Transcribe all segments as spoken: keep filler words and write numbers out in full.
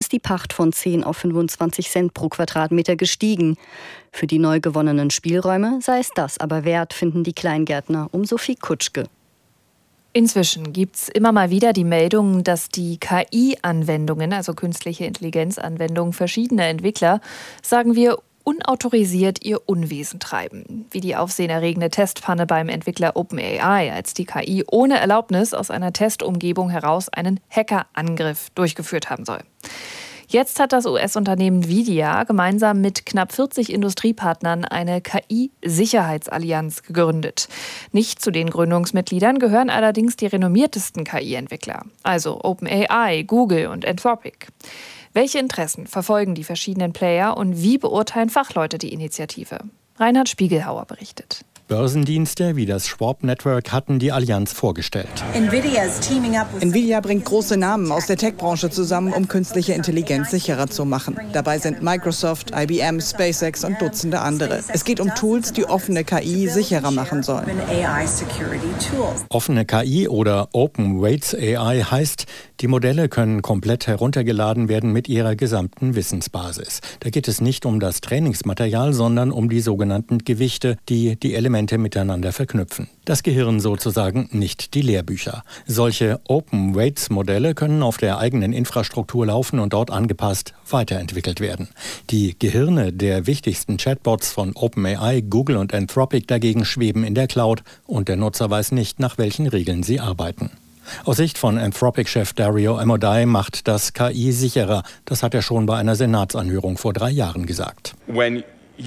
ist die Pacht von zehn auf fünfundzwanzig Cent pro Quadratmeter gestiegen. Für die neu gewonnenen Spielräume sei es das aber wert, finden die Kleingärtner um Sophie Kutschke. Inzwischen gibt es immer mal wieder die Meldung, dass die K I-Anwendungen, also künstliche Intelligenz-Anwendungen verschiedener Entwickler, sagen wir, unautorisiert ihr Unwesen treiben. Wie die aufsehenerregende Testpanne beim Entwickler OpenAI, als die K I ohne Erlaubnis aus einer Testumgebung heraus einen Hackerangriff durchgeführt haben soll. Jetzt hat das U S-Unternehmen Nvidia gemeinsam mit knapp vierzig Industriepartnern eine K I-Sicherheitsallianz gegründet. Nicht zu den Gründungsmitgliedern gehören allerdings die renommiertesten K I-Entwickler, also OpenAI, Google und Anthropic. Welche Interessen verfolgen die verschiedenen Player und wie beurteilen Fachleute die Initiative? Reinhard Spiegelhauer berichtet. Börsendienste wie das Schwab Network hatten die Allianz vorgestellt. Nvidia bringt große Namen aus der Tech-Branche zusammen, um künstliche Intelligenz sicherer zu machen. Dabei sind Microsoft, I B M, SpaceX und Dutzende andere. Es geht um Tools, die offene K I sicherer machen sollen. Offene K I oder Open Weights A I heißt, die Modelle können komplett heruntergeladen werden mit ihrer gesamten Wissensbasis. Da geht es nicht um das Trainingsmaterial, sondern um die sogenannten Gewichte, die die Elemente miteinander verknüpfen. Das Gehirn sozusagen, nicht die Lehrbücher. Solche Open Weights Modelle können auf der eigenen Infrastruktur laufen und dort angepasst weiterentwickelt werden. Die Gehirne der wichtigsten Chatbots von OpenAI, Google und Anthropic dagegen schweben in der Cloud und der Nutzer weiß nicht, nach welchen Regeln sie arbeiten. Aus Sicht von Anthropic-Chef Dario Amodei macht das K I sicherer. Das hat er schon bei einer Senatsanhörung vor drei Jahren gesagt. When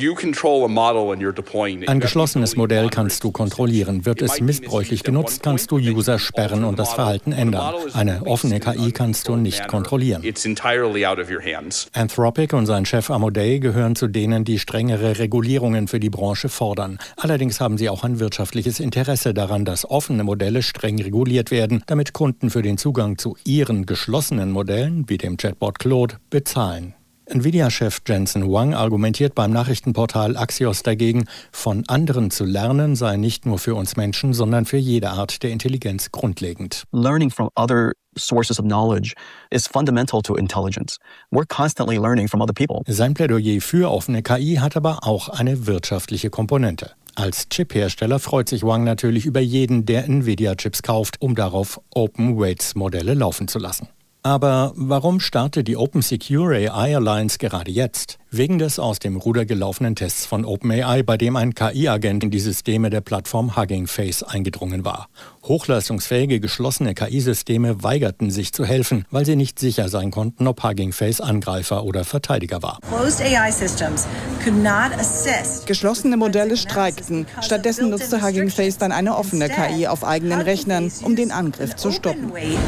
Ein geschlossenes Modell kannst du kontrollieren. Wird es missbräuchlich genutzt, kannst du User sperren und das Verhalten ändern. Eine offene K I kannst du nicht kontrollieren. Anthropic und sein Chef Amodei gehören zu denen, die strengere Regulierungen für die Branche fordern. Allerdings haben sie auch ein wirtschaftliches Interesse daran, dass offene Modelle streng reguliert werden, damit Kunden für den Zugang zu ihren geschlossenen Modellen, wie dem Chatbot Claude, bezahlen. Nvidia-Chef Jensen Huang argumentiert beim Nachrichtenportal Axios dagegen, von anderen zu lernen sei nicht nur für uns Menschen, sondern für jede Art der Intelligenz grundlegend. Learning from other sources of knowledge is fundamental to intelligence. We're constantly learning from other people. Sein Plädoyer für offene K I hat aber auch eine wirtschaftliche Komponente. Als Chip-Hersteller freut sich Huang natürlich über jeden, der Nvidia-Chips kauft, um darauf Open Weights Modelle laufen zu lassen. Aber warum startet die Open Secure A I Alliance gerade jetzt? Wegen des aus dem Ruder gelaufenen Tests von OpenAI, bei dem ein K I-Agent in die Systeme der Plattform Hugging Face eingedrungen war. Hochleistungsfähige geschlossene K I-Systeme weigerten sich zu helfen, weil sie nicht sicher sein konnten, ob Hugging Face Angreifer oder Verteidiger war. Geschlossene Modelle streikten. Stattdessen nutzte Hugging Face dann eine offene K I auf eigenen Rechnern, um den Angriff zu stoppen.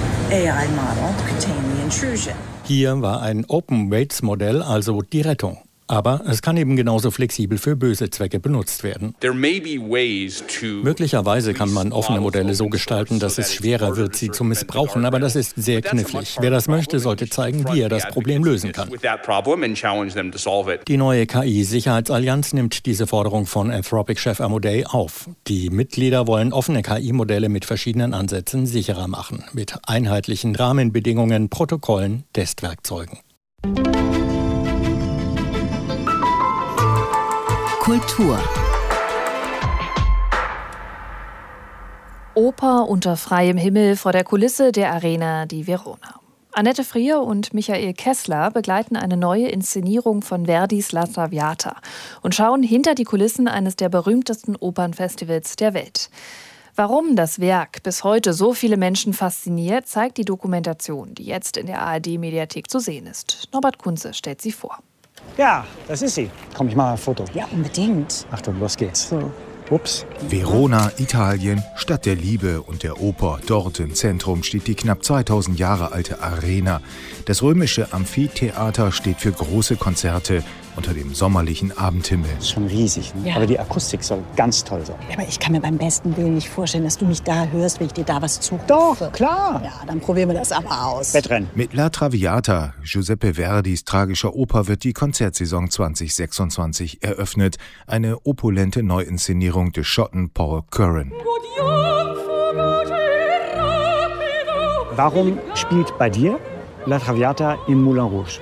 Hier war ein Open Weights Modell also die Rettung. Aber es kann eben genauso flexibel für böse Zwecke benutzt werden. Möglicherweise kann man offene Modelle so gestalten, dass es schwerer wird, sie zu missbrauchen. Aber das ist sehr knifflig. Wer das möchte, sollte zeigen, wie er das Problem lösen kann. Die neue K I-Sicherheitsallianz nimmt diese Forderung von Anthropic-Chef Amodei auf. Die Mitglieder wollen offene K I-Modelle mit verschiedenen Ansätzen sicherer machen. Mit einheitlichen Rahmenbedingungen, Protokollen, Testwerkzeugen. Kultur. Oper unter freiem Himmel vor der Kulisse der Arena di Verona. Annette Frier und Michael Kessler begleiten eine neue Inszenierung von Verdis La Traviata und schauen hinter die Kulissen eines der berühmtesten Opernfestivals der Welt. Warum das Werk bis heute so viele Menschen fasziniert, zeigt die Dokumentation, die jetzt in der A R D-Mediathek zu sehen ist. Norbert Kunze stellt sie vor. Ja, das ist sie. Komm, ich mache ein Foto. Ja, unbedingt. Achtung, los geht's. So. Ups. Verona, Italien, Stadt der Liebe und der Oper. Dort im Zentrum steht die knapp zweitausend Jahre alte Arena. Das römische Amphitheater steht für große Konzerte unter dem sommerlichen Abendhimmel. Das ist schon riesig, ne? Ja. Aber die Akustik soll ganz toll sein. Aber ich kann mir beim besten Willen nicht vorstellen, dass du mich da hörst, wenn ich dir da was zurufe. Doch, klar. Ja, dann probieren wir das aber aus. Wettrennen. Mit La Traviata, Giuseppe Verdis tragischer Oper, wird die Konzertsaison zwanzig sechsundzwanzig eröffnet. Eine opulente Neuinszenierung des Schotten Paul Curran. Warum spielt bei dir La Traviata im Moulin Rouge?